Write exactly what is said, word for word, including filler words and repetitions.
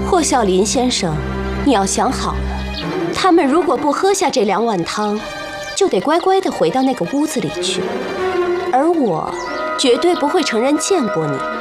霍啸林先生，你要想好了，他们如果不喝下这两碗汤，就得乖乖地回到那个屋子里去，而我绝对不会承认见过你。